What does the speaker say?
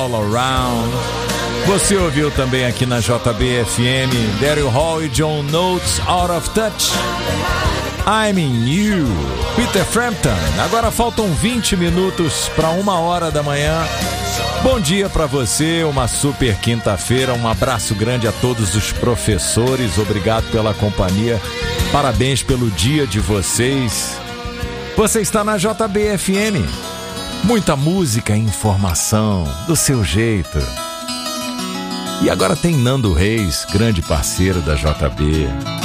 All Around. Você ouviu também aqui na JB-FM Daryl Hall e John Notes, Out of Touch. I'm in You, Peter Frampton. Agora faltam 20 minutos para 1h da manhã. Bom dia para você, uma super quinta-feira. Um abraço grande a todos os professores. Obrigado pela companhia. Parabéns pelo dia de vocês. Você está na JB-FM. Muita música e informação do seu jeito. E agora tem Nando Reis, grande parceiro da JB.